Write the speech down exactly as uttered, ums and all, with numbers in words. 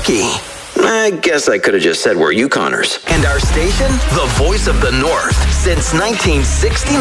Kentucky. I guess I could have just said we're Yukoners. And our station, the voice of the North, since nineteen sixty-nine.